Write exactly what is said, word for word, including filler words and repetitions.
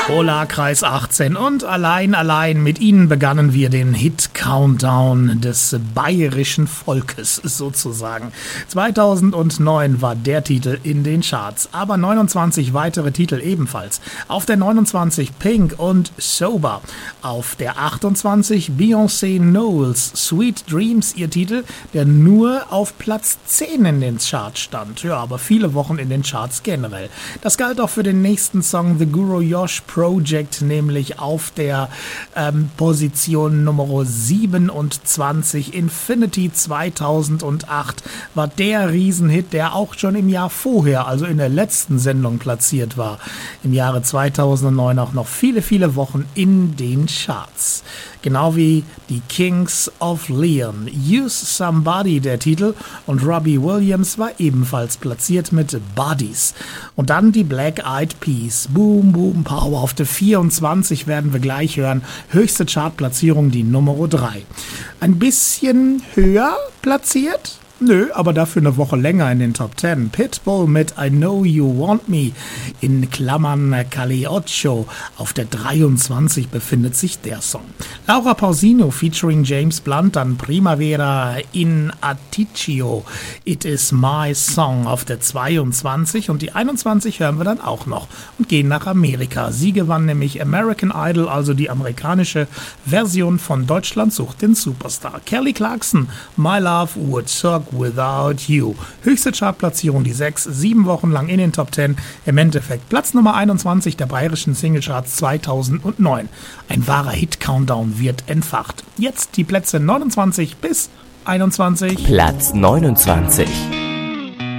Hola, Kreis achtzehn und allein, allein mit ihnen begannen wir den Hit-Countdown des bayerischen Volkes sozusagen. zweitausendneun war der Titel in den Charts, aber neunundzwanzig weitere Titel ebenfalls. Auf der neunundzwanzig Pink und Sober. Auf der achtundzwanzig Beyoncé Knowles, Sweet Dreams, ihr Titel, der nur auf Platz zehn in den Charts stand. Ja, aber viele Wochen in den Charts generell. Das galt auch für den nächsten Song The Guru Josh Project, nämlich auf der ähm, Position Nummer siebenundzwanzig. Infinity zweitausendacht war der Riesenhit, der auch schon im Jahr vorher, also in der letzten Sendung platziert war. Im Jahre zweitausendneun auch noch viele, viele Wochen in den Charts. Genau wie die Kings of Leon. Use Somebody, der Titel, und Robbie Williams war ebenfalls platziert mit Bodies. Und dann die Black Eyed Peas. Boom, Boom, Power. Auf der vierundzwanzig werden wir gleich hören. Höchste Chartplatzierung, die Nummer drei. Ein bisschen höher platziert? Nö, aber dafür eine Woche länger in den Top zehn. Pitbull mit I Know You Want Me, in Klammern Calle Ocho. Auf der dreiundzwanzig befindet sich der Song. Laura Pausino featuring James Blunt, dann Primavera in Atticcio, It Is My Song auf der zweiundzwanzig, und die einundzwanzig hören wir dann auch noch und gehen nach Amerika. Sie gewann nämlich American Idol, also die amerikanische Version von Deutschland sucht den Superstar. Kelly Clarkson, My Love Would Suck Without You. Höchste Chartplatzierung die sechs, sieben Wochen lang in den Top zehn. Im Endeffekt Platz Nummer einundzwanzig der bayerischen Singlecharts zweitausendneun. Ein wahrer Hit-Countdown wird entfacht. Jetzt die Plätze neunundzwanzig bis einundzwanzig. Platz neunundzwanzig.